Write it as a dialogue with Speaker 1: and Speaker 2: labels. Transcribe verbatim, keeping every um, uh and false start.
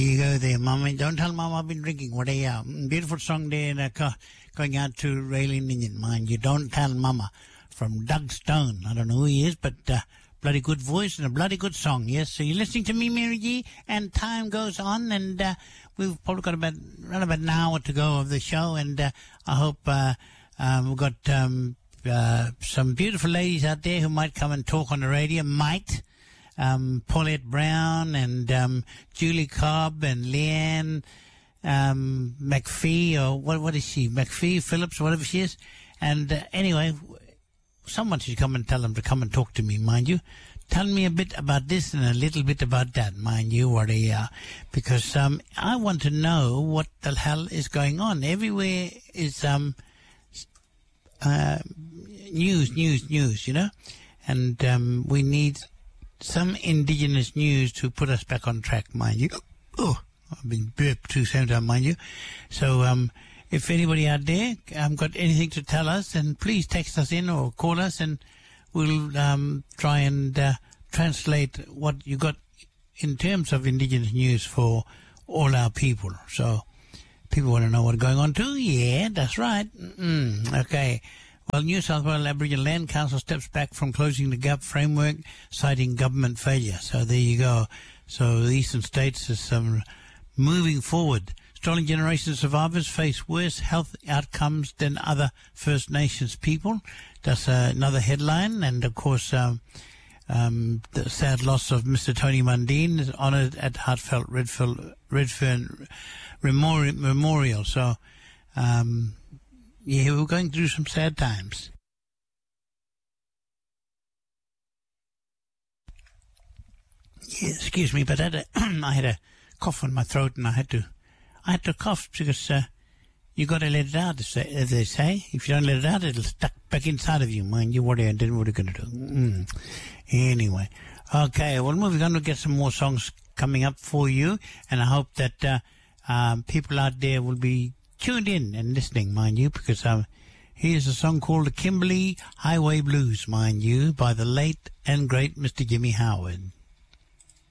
Speaker 1: You go there, Mama. Don't tell Mama I've been drinking. What a uh, beautiful song there, uh, co- going out to Raylene Minion, mind you. Don't tell Mama, from Doug Stone. I don't know who he is, but uh, bloody good voice and a bloody good song. Yes, so you're listening to me, Mary G, and time goes on, and uh, we've probably got about around about an hour to go of the show, and uh, I hope uh, um, we've got um, uh, some beautiful ladies out there who might come and talk on the radio. Might. Um, Paulette Brown and um, Julie Cobb and Leanne um, McPhee, or what? What is she? McPhee Phillips, whatever she is. And uh, anyway, someone should come and tell them to come and talk to me, mind you. Tell me a bit about this and a little bit about that, mind you, what they are. Because um, I want to know what the hell is going on. Everywhere is um, uh, news, news, news, you know. And um, we need some indigenous news to put us back on track, mind you. Oh, I've been burped too, same time, mind you. So, um, if anybody out there um, got anything to tell us, then please text us in or call us, and we'll um, try and uh, translate what you got in terms of indigenous news for all our people. So, people want to know what's going on too? Yeah, that's right. Mm-mm. Okay. Well, New South Wales Aboriginal Land Council steps back from closing the gap framework, citing government failure. So there you go. So the eastern states is um, moving forward. Stolen Generation survivors face worse health outcomes than other First Nations people. That's uh, another headline. And, of course, um, um, the sad loss of Mister Tony Mundine is honoured at Heartfelt Redfern, Redfern Memorial. So... Um, Yeah, we're going through some sad times. Yeah, excuse me, but I had a, I had a cough on my throat, and I had to, I had to cough because uh, you got to let it out, as they, as they say. If you don't let it out, it'll stuck back inside of you, mind you. What are you, what are you going to do? Mm. Anyway, okay. Well, moving on, we'll get some more songs coming up for you, and I hope that uh, um, people out there will be tuned in and listening, mind you, because um, here's a song called The Kimberley Highway Blues, mind you, by the late and great Mister Jimmy Howard.